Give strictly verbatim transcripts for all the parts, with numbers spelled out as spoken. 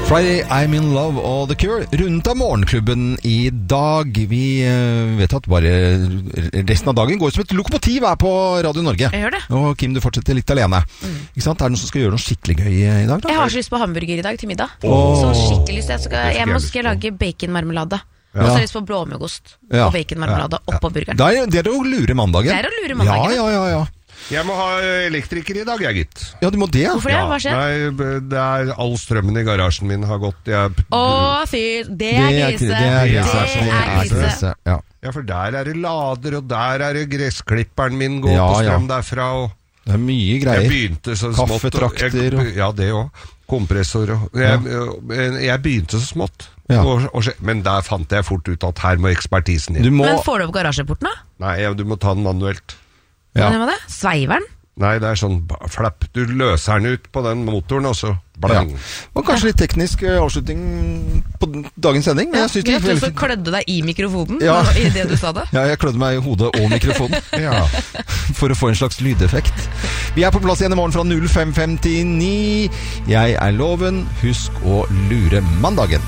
Friday, I'm in love og The Cure. Rundt av morgenklubben i dag. Vi uh, vet at bare resten av dagen går som et lokomotiv her på Radio Norge. Jeg gjør det. Og Kim, du fortsetter litt alene. Mm. Ikke sant? Er det noen som skal gjøre noe skikkelig gøy i dag? Da? Jeg har så lyst på hamburger i dag til middag. Oh. Så skikkelig lyst. Jeg, skal, jeg må skal lage baconmarmelade. Ja. Og så har jeg lyst på blåmuggost ja. og baconmarmelade ja. oppå burgeren. Det er, det er å lure mandagen. Det er å lure mandagen. Ja, ja, ja, ja. Jeg må ha elektriker i dag, jeg gitt. Ja, du må det, ja. Hvorfor det? Hva skjer? Nei, det er all strømmen i garasjen min har gått. Jeg... Åh, fy, det er krise. Det er krise. Det er krise. Ja. ja, for der er det lader, og der er det gressklipperen min går ja, på strøm ja. derfra. Og... Det er mye greier. Jeg begynte så smått. Kaffetrakter. Og... Ja, det også. Kompressor. Og... Jeg, ja. jeg begynte så smått. Ja. Og, og, men der fant jeg fort ut at her må ekspertisen inn. Må... Men får du opp garasjeporten da? Nei, du må ta den manuelt. Ja. Hva er det? Sveiveren? Nei, det er sånn flapp. Du løser den ut på den motoren, og så blang. Ja. Og kanskje litt teknisk avslutning på dagens sending. Men ja, jeg synes det er veldig... Du klødde deg i mikrofonen ja. i det du sa det. Ja, jeg klødde meg i hodet og mikrofonen. ja. For å få en slags lydeffekt. Vi er på plass igjen i morgen fra null fem femtini. Jeg er Loven. Husk å lure mandagen.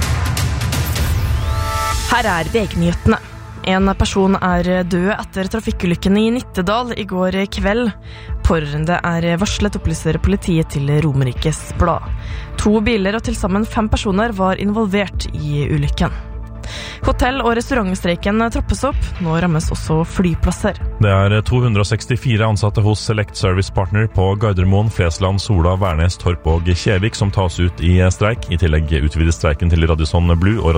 Her er V G-nyhetene. En person er død etter trafikkulykken i Nittedal i går kveld. Pårørende er varslet, opplyser politiet til Romerikes Blad. To biler og til sammen fem personer var involvert i ulykken. Hotell- og restaurantstreiken trappes opp. Nå rammes også flyplasser. Det er to hundre sekstifire ansatte hos Select Service Partner på Gardermoen, Flesland, Sola, Værnes, Torp og Kjevik som tas ut i streik. I tillegg utvides streiken til Radisson Blu og